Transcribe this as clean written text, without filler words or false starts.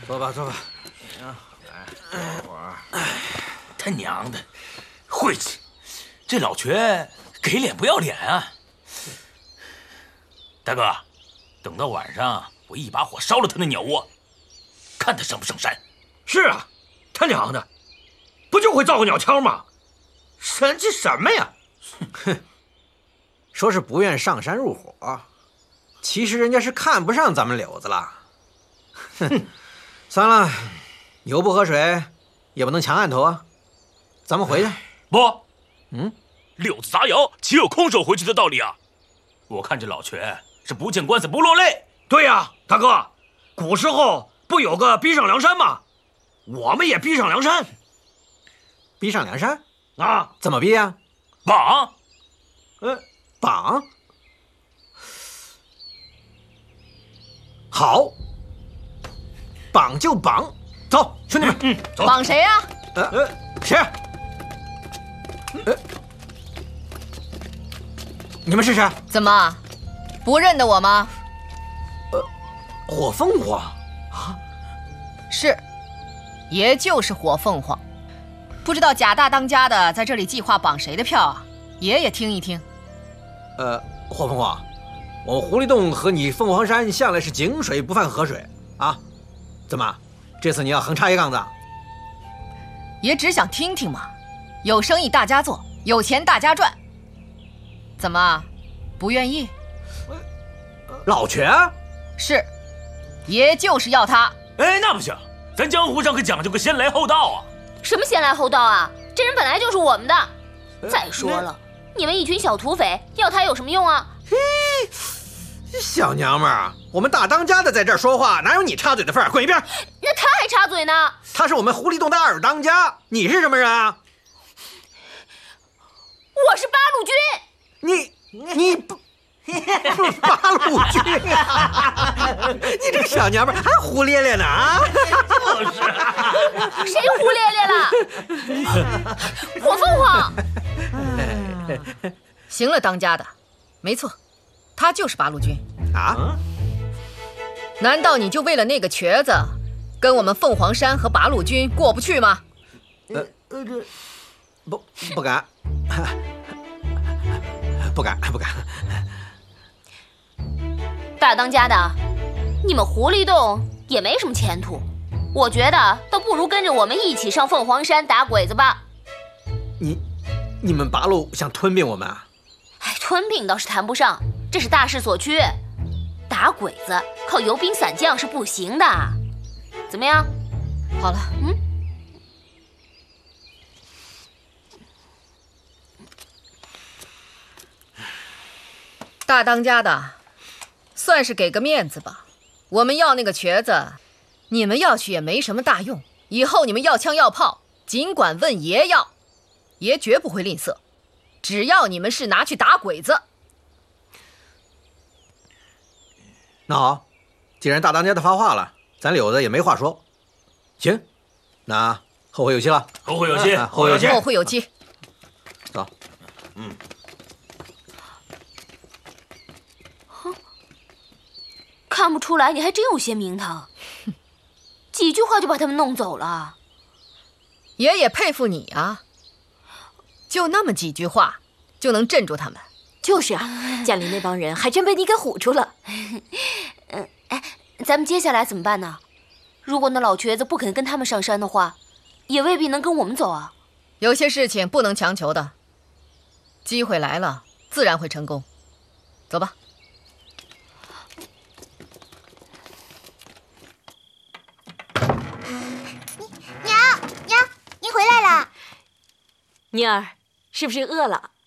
坐吧，坐吧。 他娘的，晦气！这老瘸给脸不要脸啊！大哥，等到晚上我一把火烧了他那鸟窝，看他上不上山。 是啊，他娘的，不就会造个鸟枪吗？神气什么呀？ 哼，说是不愿上山入伙，其实人家是看不上咱们柳子了。哼，算了，油不喝水，也不能强按头啊。咱们回去。 不，柳子砸窑，岂有空手回去的道理啊？我看这老瘸是不见棺材不落泪。 对呀，大哥，古时候不有个逼上梁山吗？我们也逼上梁山。 逼上梁山啊？ 怎么逼呀？ 绑。 绑。好，绑就绑，走，兄弟们， 走。 绑谁呀？ 谁？你们是谁？ 怎么，不认得我吗？ 火凤凰啊？ 是，也就是火凤凰。不知道贾大当家的在这里计划绑谁的票啊？爷爷听一听。 火凤凰，我们狐狸洞和你凤凰山向来是井水不犯河水啊，怎么，这次你要横插一杠子？ 也只想听听嘛，有生意大家做，有钱大家赚。怎么，不愿意？ 老瘸？ 是，爷就是要他。 哎，那不行，咱江湖上可讲究个先来后到啊。 什么先来后到啊？这人本来就是我们的。再说了，你们一群小土匪，要他有什么用啊？ 小娘们儿，我们大当家的在这儿说话，哪有你插嘴的份儿？滚一边！ 那他还插嘴呢？ 他是我们狐狸洞的二当家，你是什么人啊？ 我是八路军。 你不八路军啊？你这个小娘们儿还胡咧咧呢啊！ 就是， 谁胡咧咧了？火凤凰。 行了，当家的，没错，他就是八路军啊！ 难道你就为了那个瘸子，跟我们凤凰山和八路军过不去吗？ 不敢，不敢。 大当家的，你们狐狸洞也没什么前途，我觉得倒不如跟着我们一起上凤凰山打鬼子吧。 你们八路想吞并我们啊？ 哎，吞并倒是谈不上，这是大势所趋。打鬼子靠游兵散将是不行的。怎么样？ 好了，大当家的，算是给个面子吧。我们要那个瘸子，你们要去也没什么大用。以后你们要枪要炮，尽管问爷要，爷绝不会吝啬。只要你们是拿去打鬼子。 那好，既然大当家的发话了，咱柳子也没话说。行，那后会有期了。 后会有期， 后会有期， 后会有期。 走。 看不出来你还真有些名堂，几句话就把他们弄走了。 爷爷佩服你啊，就那么几句话就能镇住他们。 就是啊，家里那帮人还真被你给唬住了。 哎，咱们接下来怎么办呢？如果那老瘸子不肯跟他们上山的话，也未必能跟我们走啊。 有些事情不能强求的，机会来了自然会成功。走吧。 娘，您回来了。 妮儿，是不是饿了？